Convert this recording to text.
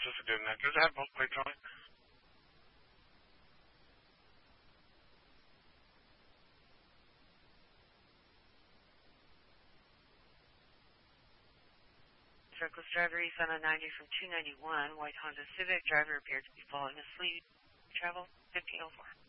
just a good net. Does it have both plates on it? Circles driver east on a 90 from 291. White Honda Civic. Driver appeared to be falling asleep. Travel 1504.